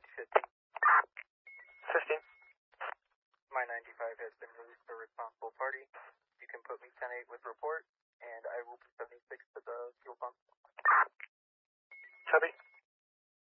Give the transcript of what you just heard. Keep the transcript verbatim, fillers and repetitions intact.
fifty fifteen. fifteen. My ninety-five has been released to a responsible party. You can put me ten eight with report, and I will be seventy-six to the